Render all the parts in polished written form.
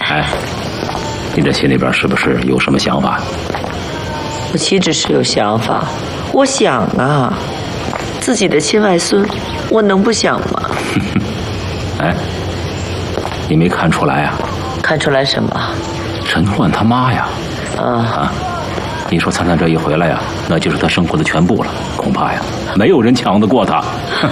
哎，你这心里边是不是有什么想法？ 我岂止是有想法，我想啊，自己的亲外孙，我能不想吗？ 哎，你没看出来啊？ 看出来什么？ 陈焕他妈呀！ 啊！ 你说灿灿这一回来呀，那就是他生活的全部了，恐怕呀，没有人抢得过他。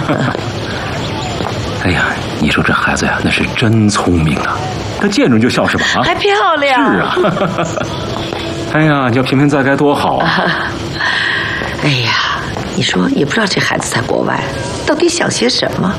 哎呀，你说这孩子呀，那是真聪明啊！他见着就笑是吧？啊， 还漂亮。 是啊。哎呀，你要平平在该多好啊！ 哎呀，你说也不知道这孩子在国外到底想些什么。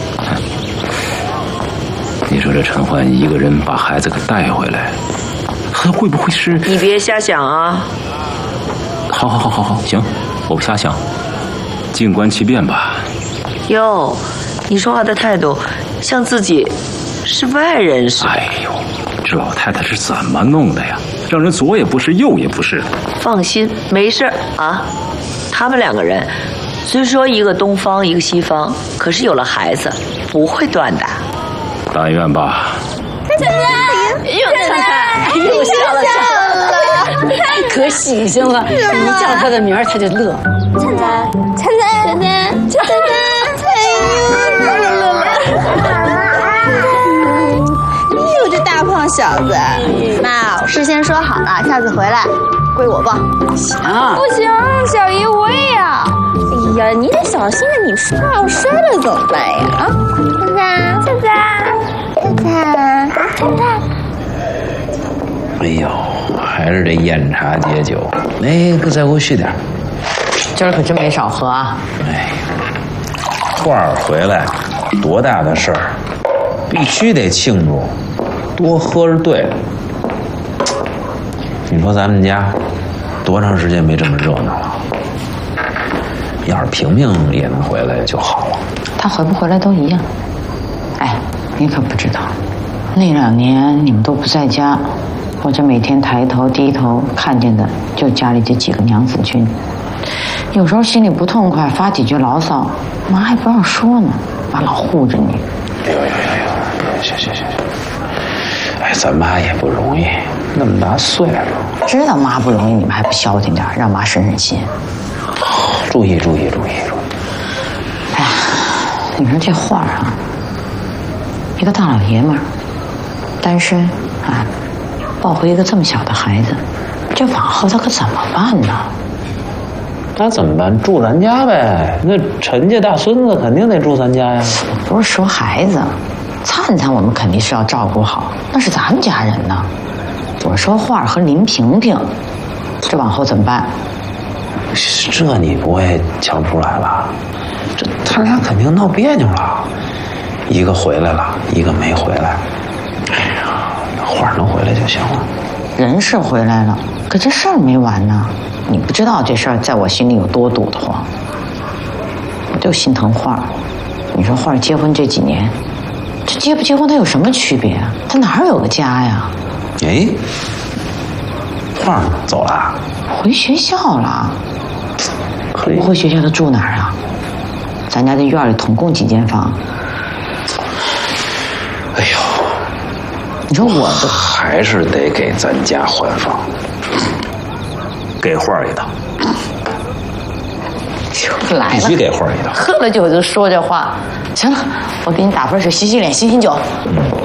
你说这陈焕一个人把孩子给带回来，他会不会是…… 你别瞎想啊！ 好，行，我不瞎想，静观其变吧。 哟，你说话的态度像自己是外人似的。 哎呦，这老太太是怎么弄的呀？让人左也不是，右也不是。 放心，没事啊。他们两个人虽说一个东方一个西方，可是有了孩子不会断的。 但愿吧。 灿灿，又笑了，可喜庆了！你叫他的名儿，他就乐。 灿灿， 又这大胖小子，妈，事先说好了，下次回来归我抱。 行， 不行，小姨我也要。哎呀，你得小心点，你摔了怎么办呀？啊，灿灿。 哎呦，还是这烟茶解酒。哎，再给我续点。 今儿可真没少喝啊！ 哎，花儿回来，多大的事儿，必须得庆祝，多喝是对的。你说咱们家多长时间没这么热闹了？要是平平也能回来就好了。 他回不回来都一样。哎，你可不知道，那2年你们都不在家，我这每天抬头低头看见的就家里这几个娘子军。有时候心里不痛快，发几句牢骚，妈还不让说呢，妈老护着你。 哎呦，行，哎，咱妈也不容易，那么大岁数， 知道妈不容易，你们还不消停点，让妈省心。 注意。 哎呀，你说这话啊，一个大老爷们儿，单身啊，抱回一个这么小的孩子，这往后他可怎么办呢？ 那怎么办？住咱家呗。那陈家大孙子肯定得住咱家呀。 不是说孩子，灿灿我们肯定是要照顾好，那是咱们家人呢。我说话和林萍萍，这往后怎么办？ 这你不会瞧不出来吧？这他俩肯定闹别扭了，一个回来了，一个没回来。哎呀，花能回来就行了。 人是回来了，可这事儿没完呢。你不知道这事儿在我心里有多堵得慌，我就心疼花儿。你说花儿结婚这几年，这结不结婚他有什么区别啊？他哪有个家呀？ 哎，花儿走了， 回学校了。不回学校他住哪儿啊？咱家这院里统共几间房？ 哎呦， 你说我的还是得给咱家换房， 给花儿一套。 又来了， 必须给花儿一套。 喝了酒就说这话。行了，我给你打盆水洗洗脸，醒醒酒。